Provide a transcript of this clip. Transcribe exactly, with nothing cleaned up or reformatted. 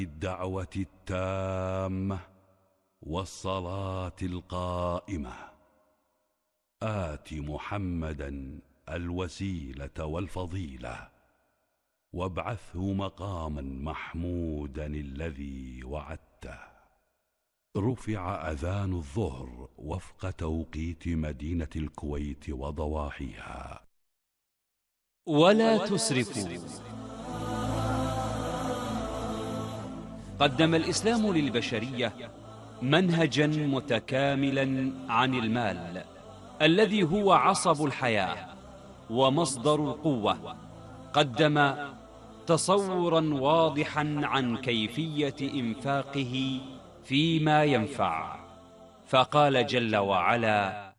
الدعوة التامة والصلاة القائمة آت محمدا الوسيلة والفضيلة وابعثه مقاما محمودا الذي وعدته. رفع أذان الظهر وفق توقيت مدينة الكويت وضواحيها. ولا تسرفوا. قدم الإسلام للبشرية منهجا متكاملا عن المال الذي هو عصب الحياة ومصدر القوة. قدم تصورا واضحا عن كيفية إنفاقه فيما ينفع، فقال جل وعلا: